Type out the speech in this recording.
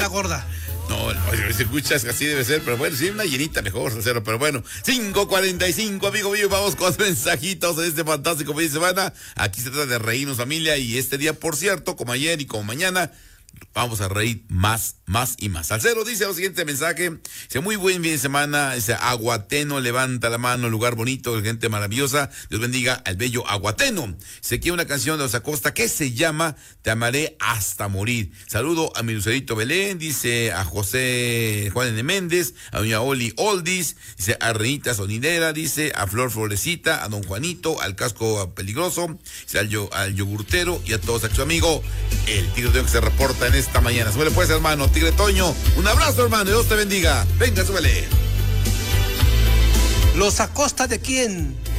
la gorda. No, si escuchas así debe ser, pero bueno, sí, una llenita mejor, Salcero, pero bueno. 5:45, amigo mío, vamos con mensajitos de este fantástico fin de semana. Aquí se trata de reírnos, familia, y este día, por cierto, como ayer y como mañana, vamos a reír más y más. Salcero dice lo siguiente mensaje, dice, muy buen fin de semana, dice, Aguateno, levanta la mano, lugar bonito, gente maravillosa, Dios bendiga al bello Aguateno. Se quiere una canción de los Acosta que se llama Te amaré hasta morir. Saludo a mi Lucerito Belén, dice a José Juan N. Méndez, a doña Oli Oldis, dice a Renita Sonidera, dice a Flor Florecita, a don Juanito, al Casco Peligroso, dice al Yogurtero y a todos, a su amigo, el Tigre Toño, que se reporta en esta mañana. Súbele pues, hermano, Tigre Toño, un abrazo, hermano, Dios te bendiga. Venga, súbele. ¿Los Acosta de quién?